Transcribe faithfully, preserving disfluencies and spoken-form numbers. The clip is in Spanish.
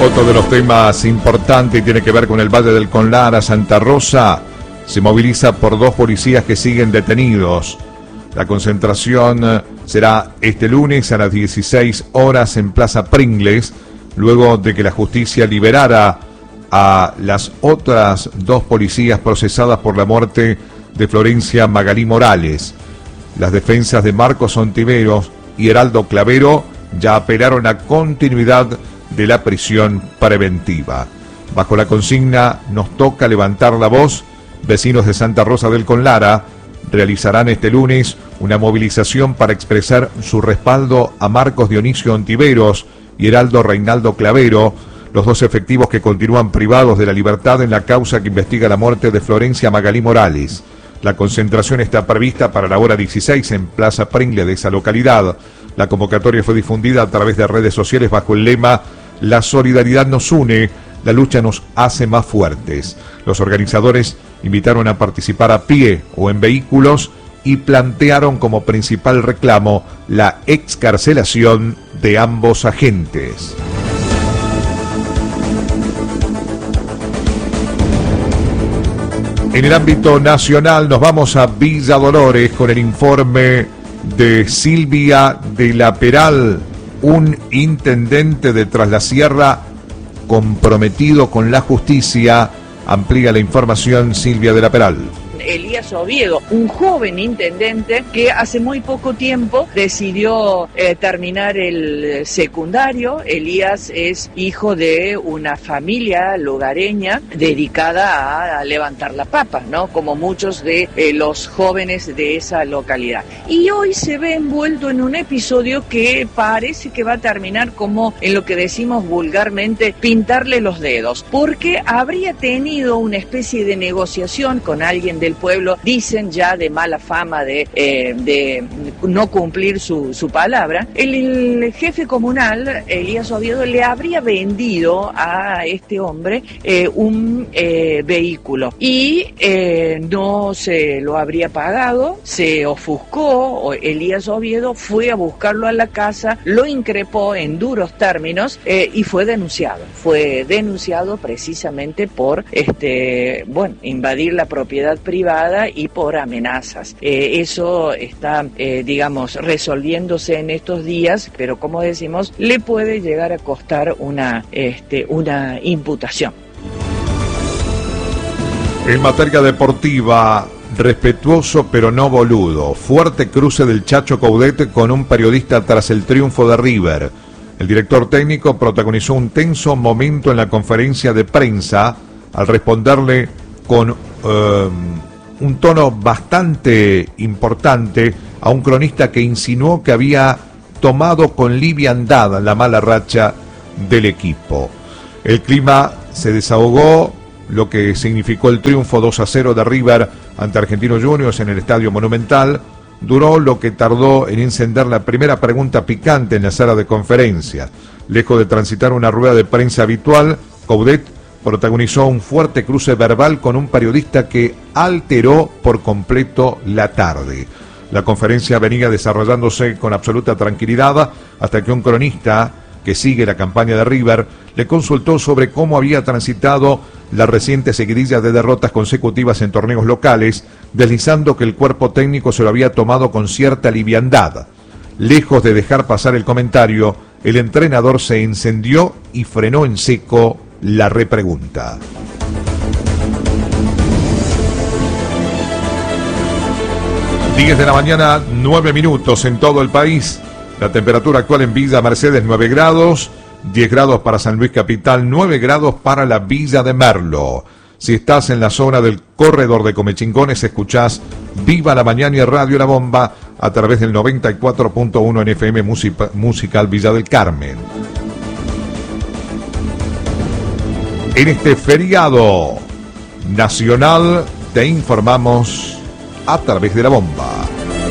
Otro de los temas importantes y tiene que ver con el Valle del Conlara. Santa Rosa se moviliza por dos policías que siguen detenidos. La concentración será este lunes a las dieciséis horas en Plaza Pringles, luego de que la justicia liberara a las otras dos policías procesadas por la muerte de Florencia Magalí Morales. Las defensas de Marcos Ontiveros y Heraldo Clavero ya apelaron a continuidad de la prisión preventiva. Bajo la consigna "Nos toca levantar la voz", vecinos de Santa Rosa del Conlara realizarán este lunes una movilización para expresar su respaldo a Marcos Dionisio Ontiveros y Heraldo Reinaldo Clavero, los dos efectivos que continúan privados de la libertad en la causa que investiga la muerte de Florencia Magalí Morales. La concentración está prevista para la hora dieciséis en Plaza Pringle de esa localidad. La convocatoria fue difundida a través de redes sociales bajo el lema "La solidaridad nos une, la lucha nos hace más fuertes". Los organizadores invitaron a participar a pie o en vehículos y plantearon como principal reclamo la excarcelación de ambos agentes. En el ámbito nacional nos vamos a Villa Dolores con el informe de Silvia de la Peral, un intendente de Tras la Sierra comprometido con la justicia. Amplía la información Silvia de la Peral. Elías Oviedo, un joven intendente que hace muy poco tiempo decidió eh, terminar el secundario. Elías es hijo de una familia lugareña dedicada a levantar la papa, ¿no? Como muchos de eh, los jóvenes de esa localidad. Y hoy se ve envuelto en un episodio que parece que va a terminar como en lo que decimos vulgarmente pintarle los dedos, porque habría tenido una especie de negociación con alguien del pueblo, dicen ya de mala fama de, eh, de no cumplir su, su palabra. El, el jefe comunal, Elías Oviedo, le habría vendido a este hombre eh, un eh, vehículo y eh, no se lo habría pagado, se ofuscó. Elías Oviedo fue a buscarlo a la casa, lo increpó en duros términos eh, y fue denunciado. Fue denunciado precisamente por este, bueno, invadir la propiedad privada y por amenazas. Eh, eso está, eh, digamos, resolviéndose en estos días, pero como decimos, le puede llegar a costar una, este, una imputación. En materia deportiva, respetuoso pero no boludo. Fuerte cruce del Chacho Coudet con un periodista tras el triunfo de River. El director técnico protagonizó un tenso momento en la conferencia de prensa al responderle con uh, un tono bastante importante a un cronista que insinuó que había tomado con liviandad la mala racha del equipo. El clima se desahogó, lo que significó el triunfo dos a cero de River ante Argentinos Juniors en el Estadio Monumental. Duró lo que tardó en encender la primera pregunta picante en la sala de conferencia. Lejos de transitar una rueda de prensa habitual, Coudet protagonizó un fuerte cruce verbal con un periodista que alteró por completo la tarde. La conferencia venía desarrollándose con absoluta tranquilidad hasta que un cronista que sigue la campaña de River le consultó sobre cómo había transitado la reciente seguidilla de derrotas consecutivas en torneos locales, deslizando que el cuerpo técnico se lo había tomado con cierta liviandad. Lejos de dejar pasar el comentario, el entrenador se encendió y frenó en seco la repregunta. diez de la mañana, nueve minutos en todo el país. La temperatura actual en Villa Mercedes, nueve grados, diez grados para San Luis Capital, nueve grados para la Villa de Merlo. Si estás en la zona del corredor de Comechingones, escuchás Viva la Mañana y Radio La Bomba a través del noventa y cuatro punto uno en F M Musical Villa del Carmen. En este feriado nacional te informamos a través de La Bomba.